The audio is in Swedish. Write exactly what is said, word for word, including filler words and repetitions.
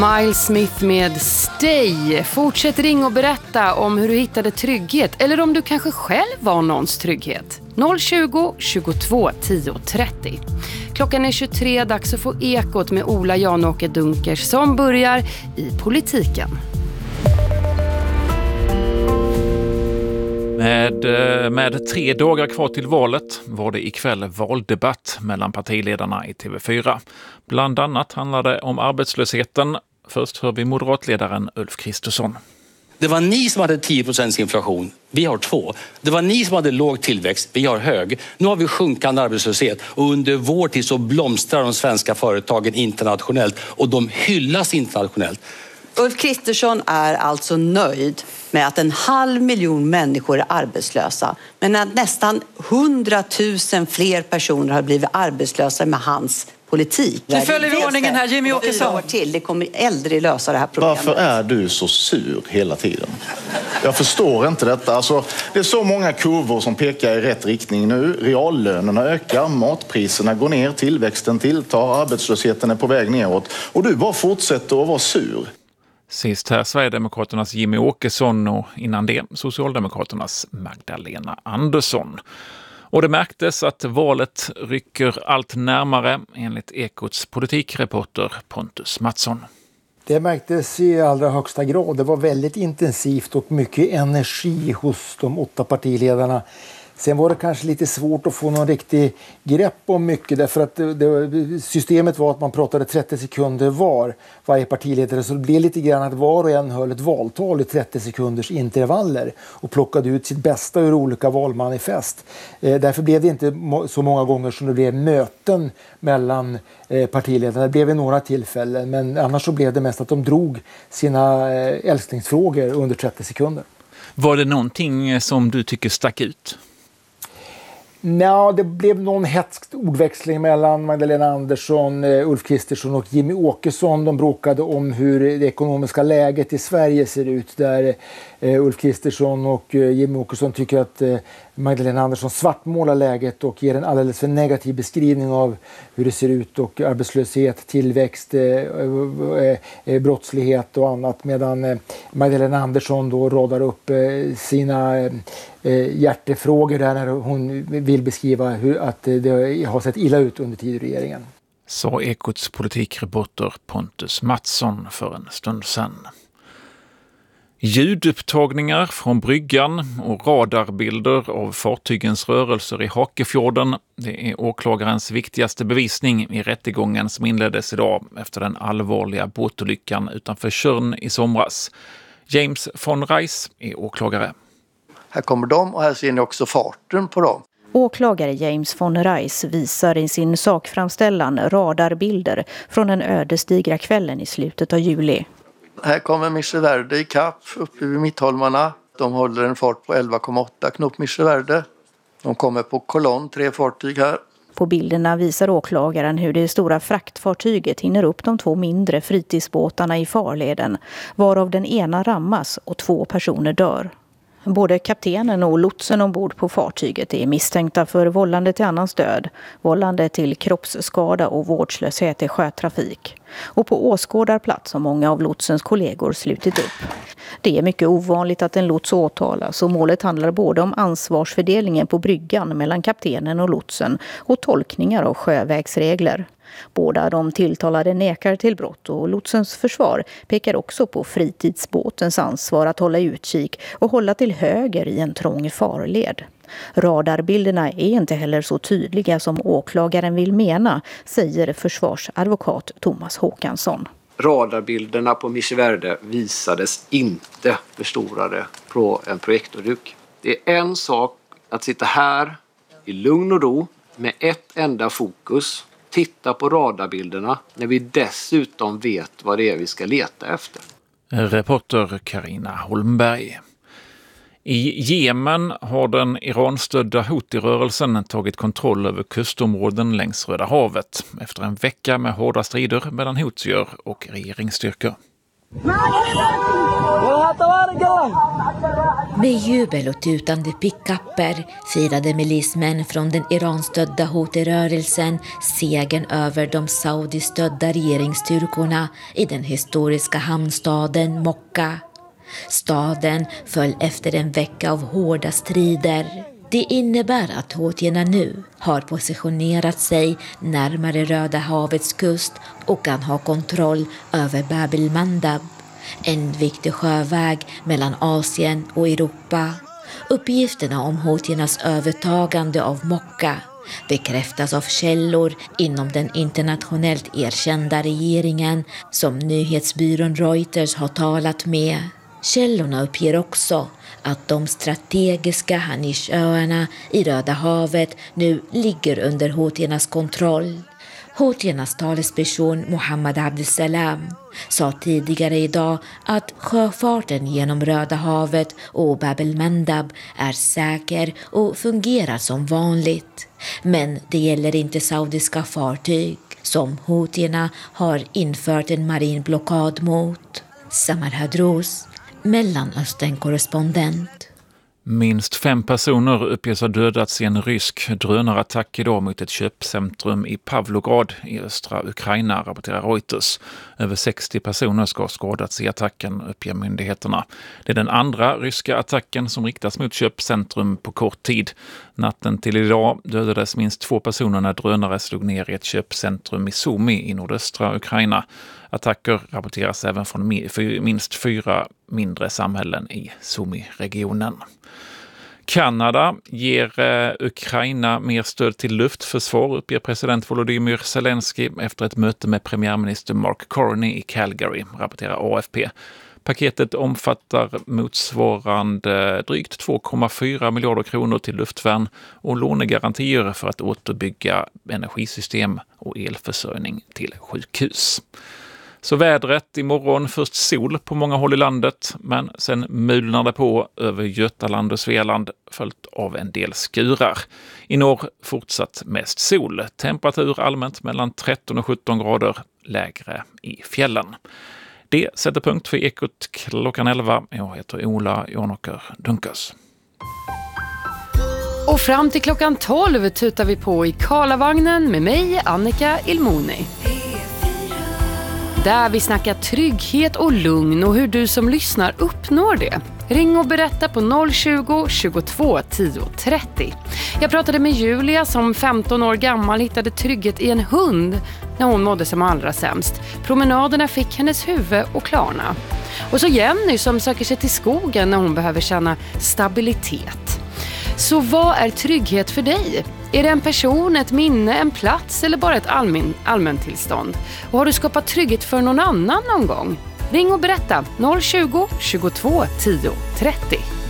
Miles Smith med Stay. Fortsätt ring och berätta om hur du hittade trygghet eller om du kanske själv var någons trygghet. noll tjugo, tjugotvå, tio, trettio. Klockan är tjugotre, dags att få Ekot med Ola Janåker Dunkers som börjar i politiken. Med, med tre dagar kvar till valet var det ikväll valdebatt mellan partiledarna i T V fyra. Bland annat handlade det om arbetslösheten. Först hör vi moderatledaren Ulf Kristersson. Det var ni som hade tio procent inflation, vi har två. Det var ni som hade låg tillväxt, vi har hög. Nu har vi sjunkande arbetslöshet och under vår tid så blomstrar de svenska företagen internationellt och de hyllas internationellt. Ulf Kristersson är alltså nöjd med att en halv miljon människor är arbetslösa. Men att nästan hundratusen fler personer har blivit arbetslösa med hans politik. Nu följer vi ordningen här, Jimmy Åkesson. Till. Det kommer aldrig lösa det här problemet. Varför är du så sur hela tiden? Jag förstår inte detta. Alltså, det är så många kurvor som pekar i rätt riktning nu. Reallönerna ökar, matpriserna går ner, tillväxten tilltar, arbetslösheten är på väg neråt. Och du bara fortsätter att vara sur. Sist här Sverigedemokraternas Jimmy Åkesson och innan det Socialdemokraternas Magdalena Andersson. Och det märktes att valet rycker allt närmare enligt Ekots politikreporter Pontus Mattsson. Det märktes i allra högsta grad. Det var väldigt intensivt och mycket energi hos de åtta partiledarna. Sen var det kanske lite svårt att få någon riktig grepp om mycket därför att det, det, systemet var att man pratade trettio sekunder var varje partiledare, så det blev lite grann att var och en höll ett valtal i trettio sekunders intervaller och plockade ut sitt bästa ur olika valmanifest. Eh, därför blev det inte må- så många gånger som det blev möten mellan eh, partiledarna. Det blev i några tillfällen, men annars så blev det mest att de drog sina eh, älsklingsfrågor under trettio sekunder. Var det någonting som du tycker stack ut? Ja, det blev någon hetsk ordväxling mellan Magdalena Andersson, Ulf Kristersson och Jimmy Åkesson. De bråkade om hur det ekonomiska läget i Sverige ser ut, där Ulf Kristersson och Jimmy Åkesson tycker att Magdalena Andersson svartmålar läget och ger en alldeles för negativ beskrivning av hur det ser ut och arbetslöshet, tillväxt, brottslighet och annat, medan Magdalena Andersson då radar upp sina hjärtefrågor där när hon vill beskriva hur att det har sett illa ut under tid i regeringen. Sa Ekots politikreporter Pontus Mattsson för en stund sedan. Ljudupptagningar från bryggan och radarbilder av fartygens rörelser i Hakefjorden, det är åklagarens viktigaste bevisning i rättegången som inleddes idag efter den allvarliga båtolyckan utanför Tjörn i somras. James von Reis är åklagare. Här kommer de och här ser ni också farten på dem. Åklagare James von Reis visar i sin sakframställan radarbilder från den ödesdigra kvällen i slutet av juli. Här kommer Mische Verde i kapp uppe vid Mittholmarna. De håller en fart på elva komma åtta knop Mische Verde. De kommer på kolonn, tre fartyg här. På bilderna visar åklagaren hur det stora fraktfartyget hinner upp de två mindre fritidsbåtarna i farleden, varav den ena rammas och två personer dör. Både kaptenen och lotsen ombord på fartyget är misstänkta för vållande till annans död, vållande till kroppsskada och vårdslöshet i sjötrafik. Och på åskådarplats har många av lotsens kollegor slutit upp. Det är mycket ovanligt att en lots åtalas och målet handlar både om ansvarsfördelningen på bryggan mellan kaptenen och lotsen och tolkningar av sjövägsregler. Båda de tilltalade nekar till brott och lotsens försvar pekar också på fritidsbåtens ansvar att hålla utkik och hålla till höger i en trång farled. Radarbilderna är inte heller så tydliga som åklagaren vill mena, säger försvarsadvokat Thomas Håkansson. Radarbilderna på Mische Verde visades inte förstorade på en projektorduk. Det är en sak att sitta här i lugn och ro med ett enda fokus, titta på radarbilderna när vi dessutom vet vad det är vi ska leta efter. Reporter Carina Holmberg. I Jemen har den Iran-stödda Houthi-rörelsen tagit kontroll över kustområden längs Röda havet efter en vecka med hårda strider mellan Houthier och regeringsstyrkor. Med jubel och tutande pickapper firade milismän från den Iran-stödda Houthi-rörelsen segern över de saudistödda regeringsstyrkorna i den historiska hamnstaden Mokka. Staden föll efter en vecka av hårda strider. Det innebär att houtierna nu har positionerat sig närmare Röda havets kust och kan ha kontroll över Bab el-Mandab, en viktig sjöväg mellan Asien och Europa. Uppgifterna om houtiernas övertagande av Mokka bekräftas av källor inom den internationellt erkända regeringen som nyhetsbyrån Reuters har talat med. Källorna uppger också att de strategiska Hanishöarna i Röda havet nu ligger under houtiernas kontroll. Houtiernas talesperson Mohammed Abdesalam sa tidigare idag att sjöfarten genom Röda havet och Bab el-Mandab är säker och fungerar som vanligt. Men det gäller inte saudiska fartyg som houtierna har infört en marin blockad mot. Samar Hadros, Mellanöstern-korrespondent. Minst fem personer uppges ha dödats i en rysk drönarattack idag mot ett köpcentrum i Pavlograd i östra Ukraina, rapporterar Reuters. Över sextio personer ska ha skadats i attacken, uppger myndigheterna. Det är den andra ryska attacken som riktas mot köpcentrum på kort tid. Natten till idag dödades minst två personer när drönare slog ner i ett köpcentrum i Sumy i nordöstra Ukraina. Attacker rapporteras även från minst fyra mindre samhällen i Sumy-regionen. Kanada ger eh, Ukraina mer stöd till luftförsvar, uppger president Volodymyr Zelensky efter ett möte med premiärminister Mark Carney i Calgary, rapporterar A F P. Paketet omfattar motsvarande drygt två komma fyra miljarder kronor till luftvärn och lånegarantier för att återbygga energisystem och elförsörjning till sjukhus. Så vädret imorgon, först sol på många håll i landet, men sen mulnar det på över Götaland och Svealand följt av en del skurar. I norr fortsatt mest sol, temperatur allmänt mellan tretton och sjutton grader, lägre i fjällen. Det sätter punkt för Ekot klockan elva. Jag heter Ola Janåker Dunkers. Och fram till klockan tolv tutar vi på i Karlavagnen med mig, Annika Ilmoni. Där vi snackar trygghet och lugn och hur du som lyssnar uppnår det. Ring och berätta på noll tjugo, tjugotvå, tio, trettio. Jag pratade med Julia som femton år gammal hittade trygghet i en hund när hon mådde som allra sämst. Promenaderna fick hennes huvud och klarna. Och så Jenny som söker sig till skogen när hon behöver känna stabilitet. Så vad är trygghet för dig? Är det en person, ett minne, en plats eller bara ett allmän, allmäntillstånd? Och har du skapat trygghet för någon annan någon gång? Ring och berätta noll tjugo, tjugotvå, tio, trettio.